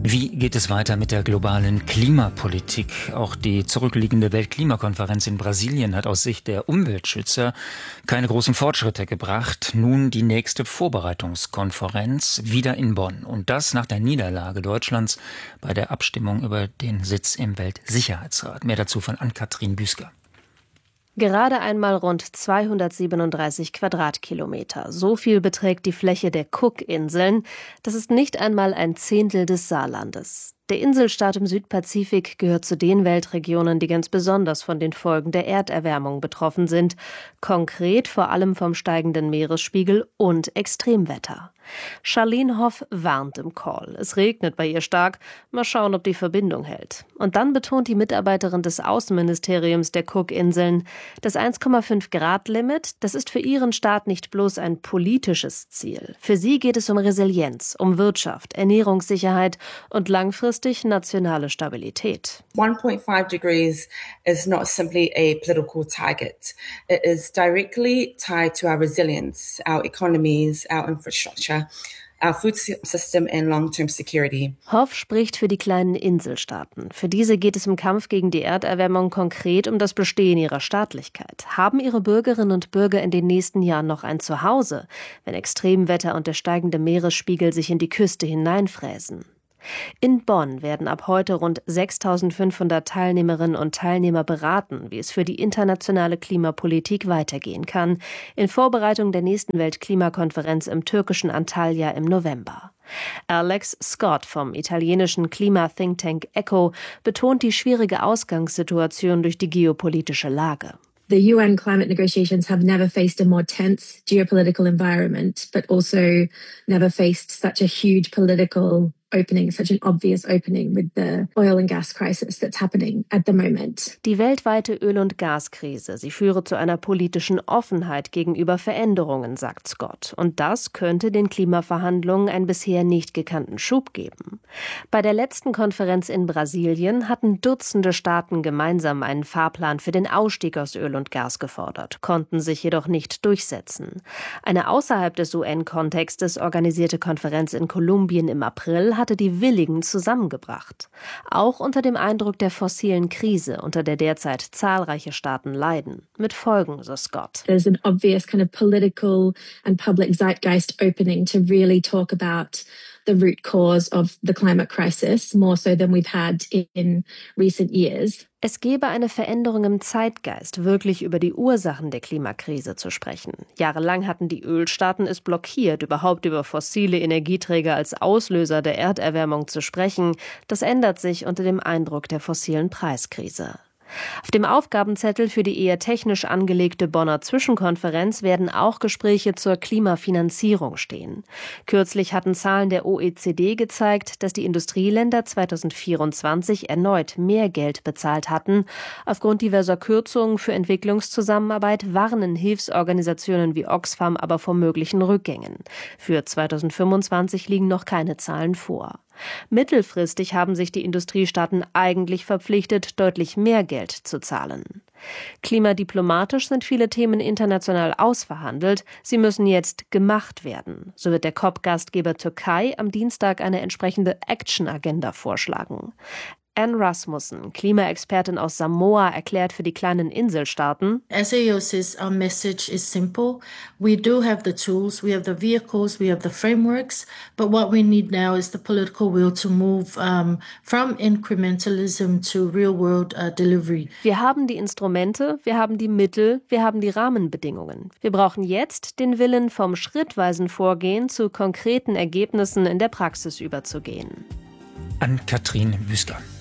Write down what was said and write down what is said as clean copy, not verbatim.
Wie geht es weiter mit der globalen Klimapolitik? Auch die zurückliegende Weltklimakonferenz in Brasilien hat aus Sicht der Umweltschützer keine großen Fortschritte gebracht. Nun die nächste Vorbereitungskonferenz wieder in Bonn. Und das nach der Niederlage Deutschlands bei der Abstimmung über den Sitz im Weltsicherheitsrat. Mehr dazu von Ann-Kathrin Büsker. Gerade einmal rund 237 Quadratkilometer. So viel beträgt die Fläche der Cookinseln. Das ist nicht einmal ein Zehntel des Saarlandes. Der Inselstaat im Südpazifik gehört zu den Weltregionen, die ganz besonders von den Folgen der Erderwärmung betroffen sind. Konkret vor allem vom steigenden Meeresspiegel und Extremwetter. Charlene Hoff warnt im Call. Es regnet bei ihr stark. Mal schauen, ob die Verbindung hält. Und dann betont die Mitarbeiterin des Außenministeriums der Cookinseln, das 1,5-Grad-Limit, das ist für ihren Staat nicht bloß ein politisches Ziel. Für sie geht es um Resilienz, um Wirtschaft, Ernährungssicherheit und langfristig nationale Stabilität. 1.5 degrees is not simply a political target. It is directly tied to our resilience, our economies, our infrastructure, our food system and long-term security. Hoff spricht für die kleinen Inselstaaten. Für diese geht es im Kampf gegen die Erderwärmung konkret um das Bestehen ihrer Staatlichkeit. Haben ihre Bürgerinnen und Bürger in den nächsten Jahren noch ein Zuhause, wenn Extremwetter und der steigende Meeresspiegel sich in die Küste hineinfräsen? In Bonn werden ab heute rund 6.500 Teilnehmerinnen und Teilnehmer beraten, wie es für die internationale Klimapolitik weitergehen kann, in Vorbereitung der nächsten Weltklimakonferenz im türkischen Antalya im November. Alex Scott vom italienischen Klima-Thinktank ECHO betont die schwierige Ausgangssituation durch die geopolitische Lage. The UN climate negotiations have never faced a more tense geopolitical environment, but also never faced such a huge political opening, such an obvious opening with the oil and gas crisis that's happening at the moment. Die weltweite Öl- und Gaskrise, sie führe zu einer politischen Offenheit gegenüber Veränderungen, sagt Scott. Und das könnte den Klimaverhandlungen einen bisher nicht gekannten Schub geben. Bei der letzten Konferenz in Brasilien hatten Dutzende Staaten gemeinsam einen Fahrplan für den Ausstieg aus Öl und Gas gefordert, konnten sich jedoch nicht durchsetzen. Eine außerhalb des UN-Kontextes organisierte Konferenz in Kolumbien im April hatte die Willigen zusammengebracht. Auch unter dem Eindruck der fossilen Krise, unter der derzeit zahlreiche Staaten leiden. Mit Folgen, so Scott. There's an obvious kind of political and public zeitgeist opening to really talk about the root cause of the climate crisis, more so than we've had in recent years. Es gebe eine Veränderung im Zeitgeist, wirklich über die Ursachen der Klimakrise zu sprechen. Jahrelang hatten die Ölstaaten es blockiert, überhaupt über fossile Energieträger als Auslöser der Erderwärmung zu sprechen. Das ändert sich unter dem Eindruck der fossilen Preiskrise. Auf dem Aufgabenzettel für die eher technisch angelegte Bonner Zwischenkonferenz werden auch Gespräche zur Klimafinanzierung stehen. Kürzlich hatten Zahlen der OECD gezeigt, dass die Industrieländer 2024 erneut mehr Geld bezahlt hatten. Aufgrund diverser Kürzungen für Entwicklungszusammenarbeit warnen Hilfsorganisationen wie Oxfam aber vor möglichen Rückgängen. Für 2025 liegen noch keine Zahlen vor. Mittelfristig haben sich die Industriestaaten eigentlich verpflichtet, deutlich mehr Geld zu zahlen. Klimadiplomatisch sind viele Themen international ausverhandelt. Sie müssen jetzt gemacht werden. So wird der COP-Gastgeber Türkei am Dienstag eine entsprechende Action-Agenda vorschlagen. Anne Rasmussen, Klimaexpertin aus Samoa, erklärt für die kleinen Inselstaaten: SAO says our message is simple. We do have the tools, we have the vehicles, we have the frameworks, but what we need now is the political will to move from incrementalism to real-world delivery. Wir haben die Instrumente, wir haben die Mittel, wir haben die Rahmenbedingungen. Wir brauchen jetzt den Willen, vom schrittweisen Vorgehen zu konkreten Ergebnissen in der Praxis überzugehen. Ann-Kathrin Büsker.